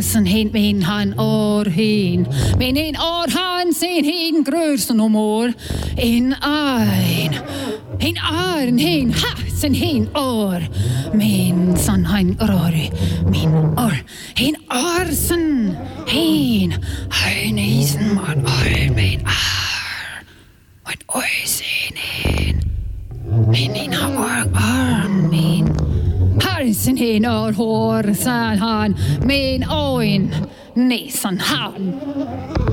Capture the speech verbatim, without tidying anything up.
Sen heen min han or heen. Min en or han sen heen grösen om år. En ein. Heen arn heen ha sen heen or. Min san han rori. Min or. Heen arsen heen. Hein isen man or min ar. Min oisen heen. Min in ha or arm min. Harsen heen or hår san han. Min oin. Näsan han.